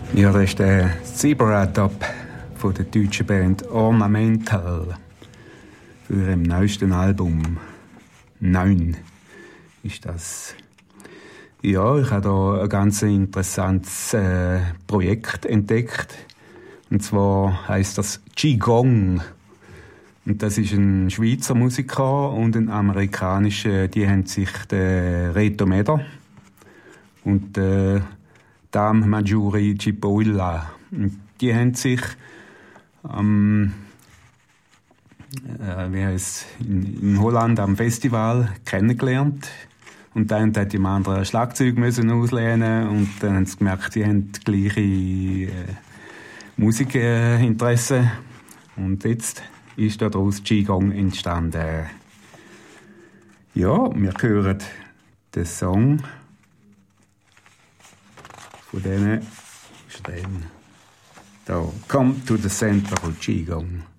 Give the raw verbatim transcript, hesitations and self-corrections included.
Ja, das ist der Zebra-Dub von der deutschen Band Ornamental für ihrem neuesten Album. Neun ist das. Ja, ich habe da ein ganz interessantes äh, Projekt entdeckt. Und zwar heisst das Qigong. Und das ist ein Schweizer Musiker und ein amerikanischer, die haben sich den Reto Meder und äh, Dame Marjorie Cipolla. Und die haben sich am äh, wie heisst, in, in Holland am Festival kennengelernt. Und dann hat dem anderen Schlagzeug müssen auslehnen und dann haben sie gemerkt, sie haben die gleiche äh, Musikinteresse. Und jetzt ist daraus Qigong entstanden. Ja, wir hören den Song von denen Stellen. Da, Come to the Center of Qigong.